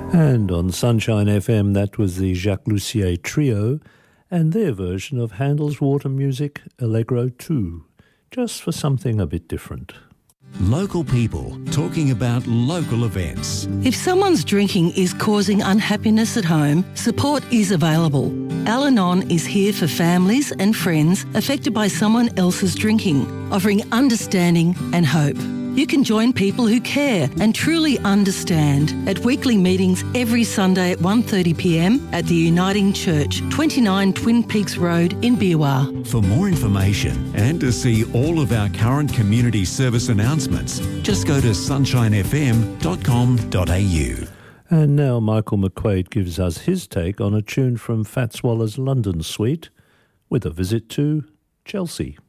And on Sunshine FM, that was the Jacques Lussier Trio and their version of Handel's Water Music Allegro 2, just for something a bit different. Local people talking about local events. If someone's drinking is causing unhappiness at home, support is available. Al-Anon is here for families and friends affected by someone else's drinking, offering understanding and hope. You can join people who care and truly understand at weekly meetings every Sunday at 1:30pm at the Uniting Church, 29 Twin Peaks Road in Beerwah. For more information and to see all of our current community service announcements, just go to sunshinefm.com.au. And now Michael McQuaid gives us his take on a tune from Fats Waller's London Suite with a visit to Chelsea.